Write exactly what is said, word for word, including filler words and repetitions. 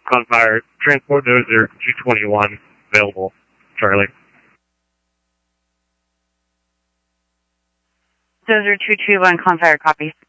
Confire, transport Dozer two twenty-one, available. Charlie. Dozer two twenty-one, Confire, copy.